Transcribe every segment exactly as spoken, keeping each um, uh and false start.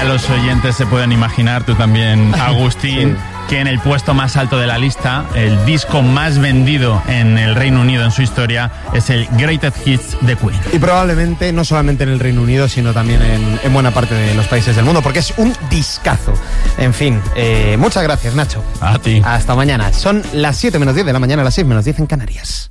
Ya los oyentes se pueden imaginar, tú también, Agustín, sí, que en el puesto más alto de la lista, el disco más vendido en el Reino Unido en su historia, es el Greatest Hits de Queen. Y probablemente no solamente en el Reino Unido, sino también en, en buena parte de los países del mundo, porque es un discazo. En fin, eh, muchas gracias, Nacho. A ti. Hasta mañana. Son las siete menos diez de la mañana, las seis menos diez en Canarias.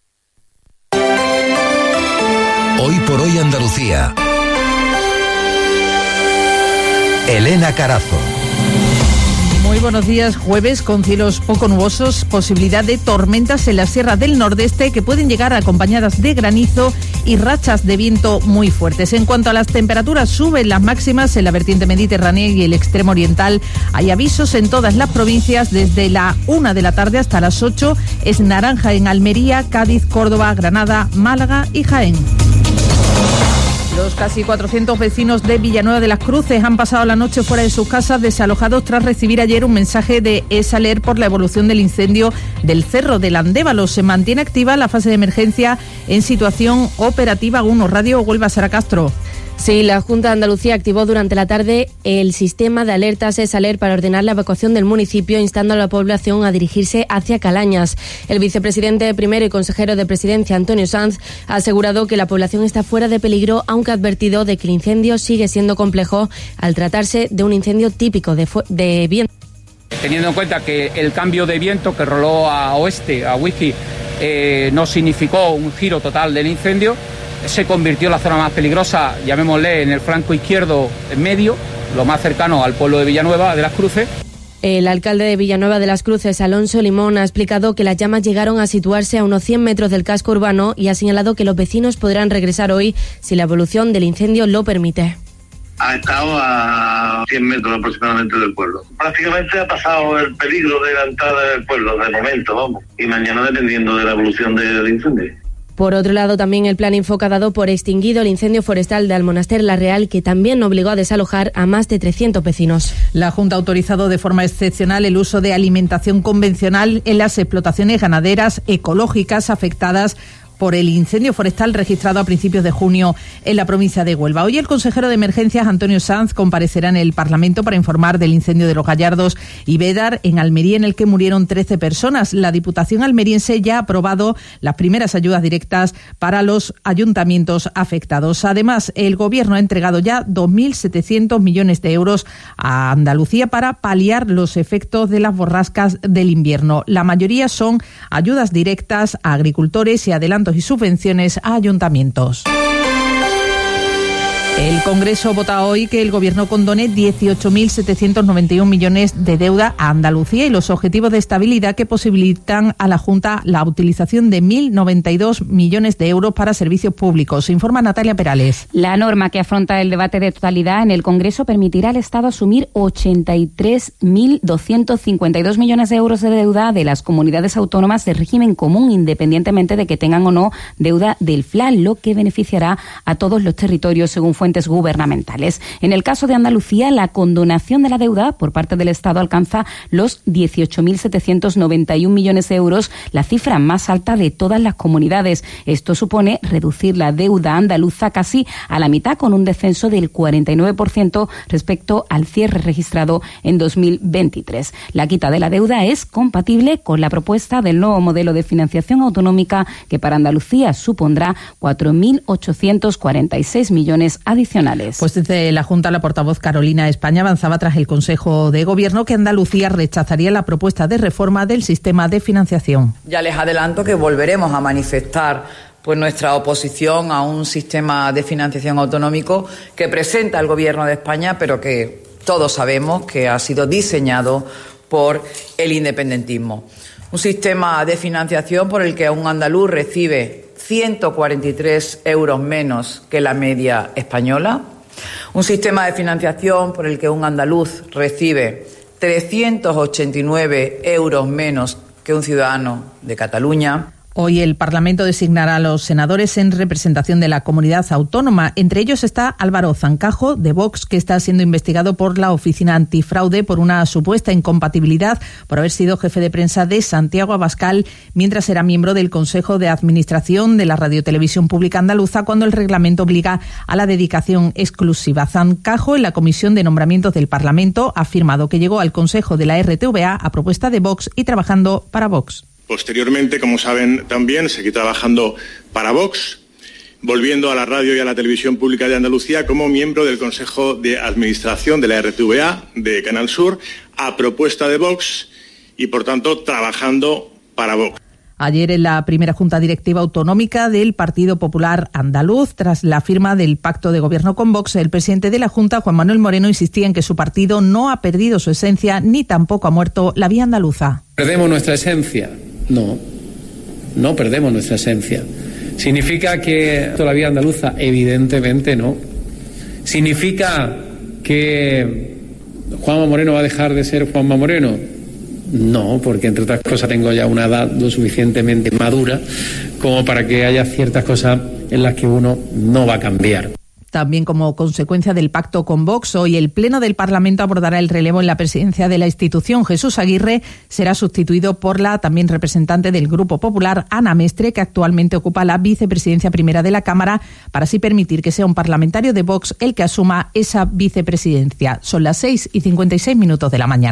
Hoy por hoy Andalucía. Elena Carazo. Muy buenos días. Jueves con cielos poco nubosos, posibilidad de tormentas en las sierras del nordeste que pueden llegar acompañadas de granizo y rachas de viento muy fuertes. En cuanto a las temperaturas, suben las máximas en la vertiente mediterránea y el extremo oriental. Hay avisos en todas las provincias desde la una de la tarde hasta las ocho. Es naranja en Almería, Cádiz, Córdoba, Granada, Málaga y Jaén. Los casi cuatrocientos vecinos de Villanueva de las Cruces han pasado la noche fuera de sus casas desalojados tras recibir ayer un mensaje de ESALER por la evolución del incendio del Cerro del Andévalo. Se mantiene activa la fase de emergencia en situación operativa. uno Radio Huelva Sara Castro. Sí, la Junta de Andalucía activó durante la tarde el sistema de alertas ESALER para ordenar la evacuación del municipio, instando a la población a dirigirse hacia Calañas. El vicepresidente primero y consejero de Presidencia, Antonio Sanz, ha asegurado que la población está fuera de peligro, aunque ha advertido de que el incendio sigue siendo complejo al tratarse de un incendio típico de, de viento. Teniendo en cuenta que el cambio de viento que roló a oeste, a Wiki, eh, no significó un giro total del incendio, se convirtió en la zona más peligrosa, llamémosle en el flanco izquierdo medio, lo más cercano al pueblo de Villanueva de las Cruces. El alcalde de Villanueva de las Cruces, Alonso Limón, ha explicado que las llamas llegaron a situarse a unos cien metros del casco urbano y ha señalado que los vecinos podrán regresar hoy si la evolución del incendio lo permite. Ha estado a cien metros aproximadamente del pueblo. Prácticamente ha pasado el peligro de la entrada del pueblo, de momento, vamos. Y mañana dependiendo de la evolución del incendio. Por otro lado, también el plan Infoca ha dado por extinguido el incendio forestal de Almonaster La Real, que también obligó a desalojar a más de trescientos vecinos. La Junta ha autorizado de forma excepcional el uso de alimentación convencional en las explotaciones ganaderas ecológicas afectadas por el incendio forestal registrado a principios de junio en la provincia de Huelva. Hoy el consejero de Emergencias, Antonio Sanz, comparecerá en el Parlamento para informar del incendio de Los Gallardos y Bédar, en Almería, en el que murieron trece personas. La Diputación almeriense ya ha aprobado las primeras ayudas directas para los ayuntamientos afectados. Además, el Gobierno ha entregado ya dos mil setecientos millones de euros a Andalucía para paliar los efectos de las borrascas del invierno. La mayoría son ayudas directas a agricultores y adelantos y subvenciones a ayuntamientos. El Congreso vota hoy que el Gobierno condone dieciocho mil setecientos noventa y uno millones de deuda a Andalucía y los objetivos de estabilidad que posibilitan a la Junta la utilización de mil noventa y dos millones de euros para servicios públicos. Informa Natalia Perales. La norma que afronta el debate de totalidad en el Congreso permitirá al Estado asumir ochenta y tres mil doscientos cincuenta y dos millones de euros de deuda de las comunidades autónomas de régimen común, independientemente de que tengan o no deuda del F L A, lo que beneficiará a todos los territorios según fuentes gubernamentales. En el caso de Andalucía, la condonación de la deuda por parte del Estado alcanza los dieciocho mil setecientos noventa y uno millones de euros, la cifra más alta de todas las comunidades. Esto supone reducir la deuda andaluza casi a la mitad, con un descenso del cuarenta y nueve por ciento respecto al cierre registrado en dos mil veintitrés. La quita de la deuda es compatible con la propuesta del nuevo modelo de financiación autonómica, que para Andalucía supondrá cuatro mil ochocientos cuarenta y seis millones adicionales. Pues desde la Junta, la portavoz Carolina España avanzaba tras el Consejo de Gobierno que Andalucía rechazaría la propuesta de reforma del sistema de financiación. Ya les adelanto que volveremos a manifestar pues nuestra oposición a un sistema de financiación autonómico que presenta el Gobierno de España, pero que todos sabemos que ha sido diseñado por el independentismo. Un sistema de financiación por el que un andaluz recibe ciento cuarenta y tres euros menos que la media española. Un sistema de financiación por el que un andaluz recibe trescientos ochenta y nueve euros menos que un ciudadano de Cataluña. Hoy el Parlamento designará a los senadores en representación de la comunidad autónoma. Entre ellos está Álvaro Zancajo, de Vox, que está siendo investigado por la Oficina Antifraude por una supuesta incompatibilidad por haber sido jefe de prensa de Santiago Abascal mientras era miembro del Consejo de Administración de la Radiotelevisión Pública Andaluza, cuando el reglamento obliga a la dedicación exclusiva. Zancajo, en la Comisión de Nombramientos del Parlamento, ha afirmado que llegó al Consejo de la R T V A a propuesta de Vox y trabajando para Vox. Posteriormente, como saben también, seguí trabajando para Vox, volviendo a la radio y a la televisión pública de Andalucía como miembro del Consejo de Administración de la R T V A de Canal Sur, a propuesta de Vox y, por tanto, trabajando para Vox. Ayer, en la primera Junta Directiva Autonómica del Partido Popular Andaluz, tras la firma del pacto de gobierno con Vox, el presidente de la Junta, Juan Manuel Moreno, insistía en que su partido no ha perdido su esencia ni tampoco ha muerto la vía andaluza. ¿Perdemos nuestra esencia? No, no perdemos nuestra esencia. ¿Significa que la vía andaluza? Evidentemente no. ¿Significa que Juanma Moreno va a dejar de ser Juanma Moreno? No, porque entre otras cosas tengo ya una edad lo suficientemente madura como para que haya ciertas cosas en las que uno no va a cambiar. También como consecuencia del pacto con Vox, hoy el Pleno del Parlamento abordará el relevo en la presidencia de la institución. Jesús Aguirre será sustituido por la también representante del Grupo Popular, Ana Mestre, que actualmente ocupa la vicepresidencia primera de la Cámara, para así permitir que sea un parlamentario de Vox el que asuma esa vicepresidencia. Son las seis y cincuenta y seis minutos de la mañana.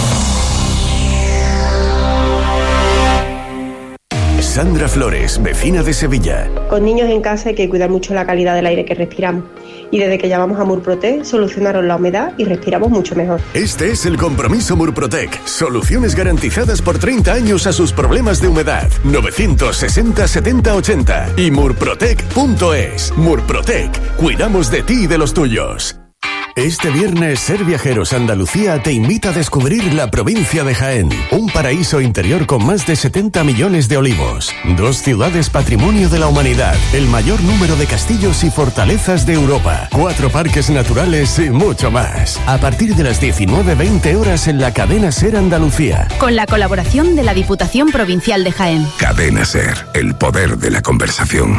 Sandra Flores, vecina de Sevilla. Con niños en casa hay que cuidar mucho la calidad del aire que respiramos. Y desde que llamamos a Murprotec, solucionaron la humedad y respiramos mucho mejor. Este es el compromiso Murprotec. Soluciones garantizadas por treinta años a sus problemas de humedad. novecientos sesenta setenta ochenta y murprotec punto es. Murprotec. Cuidamos de ti y de los tuyos. Este viernes, Ser Viajeros Andalucía te invita a descubrir la provincia de Jaén, un paraíso interior con más de setenta millones de olivos, dos ciudades patrimonio de la humanidad, el mayor número de castillos y fortalezas de Europa, cuatro parques naturales y mucho más. A partir de las diecinueve veinte horas en la cadena Ser Andalucía. Con la colaboración de la Diputación Provincial de Jaén. Cadena Ser, el poder de la conversación.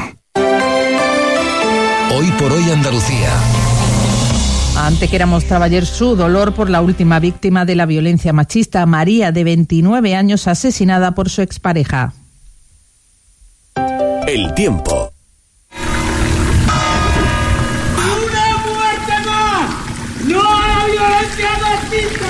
Hoy por hoy Andalucía. Antequera mostraba ayer su dolor por la última víctima de la violencia machista, María, de veintinueve años, asesinada por su expareja. El tiempo. ¡Una muerte más! ¡No a la violencia machista!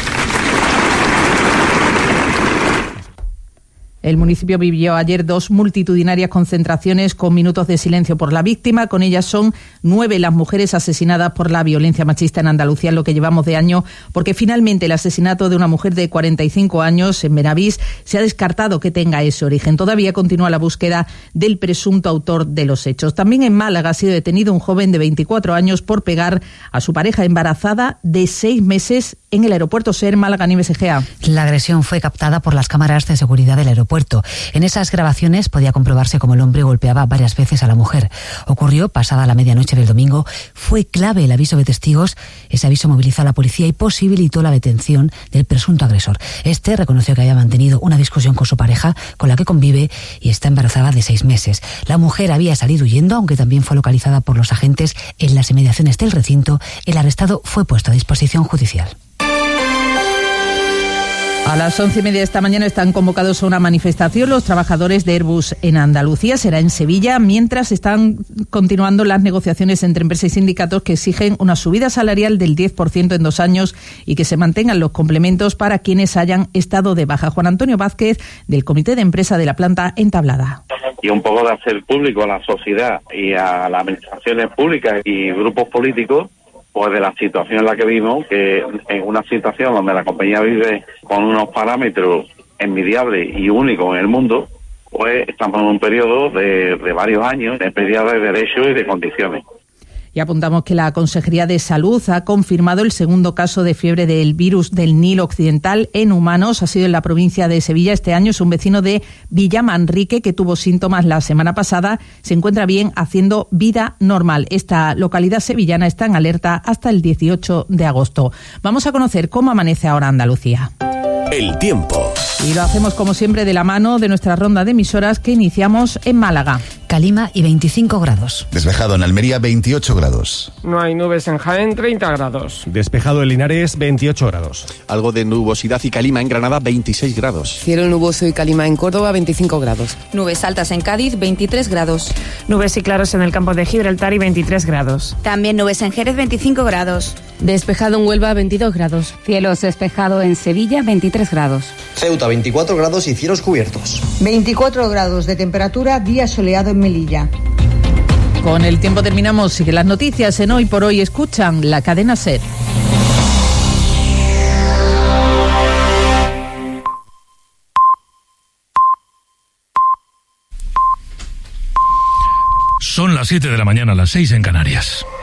El municipio vivió ayer dos multitudinarias concentraciones con minutos de silencio por la víctima. Con ellas son nueve las mujeres asesinadas por la violencia machista en Andalucía en lo que llevamos de año, porque finalmente el asesinato de una mujer de cuarenta y cinco años en Benavís se ha descartado que tenga ese origen. Todavía continúa la búsqueda del presunto autor de los hechos. También en Málaga ha sido detenido un joven de veinticuatro años por pegar a su pareja embarazada de seis meses en el aeropuerto Ser Málaga-Nieves Egea. La agresión fue captada por las cámaras de seguridad del aeropuerto. En esas grabaciones podía comprobarse cómo el hombre golpeaba varias veces a la mujer. Ocurrió pasada la medianoche del domingo. Fue clave el aviso de testigos. Ese aviso movilizó a la policía y posibilitó la detención del presunto agresor. Este reconoció que había mantenido una discusión con su pareja, con la que convive, y está embarazada de seis meses. La mujer había salido huyendo, aunque también fue localizada por los agentes en las inmediaciones del recinto. El arrestado fue puesto a disposición judicial. A las once y media de esta mañana están convocados a una manifestación los trabajadores de Airbus en Andalucía. Será en Sevilla, mientras están continuando las negociaciones entre empresas y sindicatos que exigen una subida salarial del diez por ciento en dos años y que se mantengan los complementos para quienes hayan estado de baja. Juan Antonio Vázquez, del Comité de Empresa de la planta Entablada. Y un poco de hacer público a la sociedad y a las administraciones públicas y grupos políticos, pues de la situación en la que vivimos, que en una situación donde la compañía vive con unos parámetros envidiables y únicos en el mundo, pues estamos en un periodo de, de varios años de pérdida de derechos y de condiciones. Y apuntamos que la Consejería de Salud ha confirmado el segundo caso de fiebre del virus del Nilo Occidental en humanos. Ha sido en la provincia de Sevilla este año. Es un vecino de Villamanrique que tuvo síntomas la semana pasada. Se encuentra bien, haciendo vida normal. Esta localidad sevillana está en alerta hasta el dieciocho de agosto. Vamos a conocer cómo amanece ahora Andalucía. El tiempo. Y lo hacemos como siempre de la mano de nuestra ronda de emisoras que iniciamos en Málaga. Calima y veinticinco grados. Despejado en Almería, veintiocho grados. No hay nubes en Jaén, treinta grados. Despejado en Linares, veintiocho grados. Algo de nubosidad y calima en Granada, veintiséis grados. Cielo nuboso y calima en Córdoba, veinticinco grados. Nubes altas en Cádiz, veintitrés grados. Nubes y claros en el campo de Gibraltar y veintitrés grados. También nubes en Jerez, veinticinco grados. Despejado en Huelva, veintidós grados. Cielos despejado en Sevilla, veintitrés grados. Ceuta, veinticuatro grados y cielos cubiertos. veinticuatro grados de temperatura, día soleado en Melilla. Con el tiempo terminamos. Sigue las noticias en Hoy por Hoy. Escuchan la cadena SER. Son las siete de la mañana, las seis en Canarias.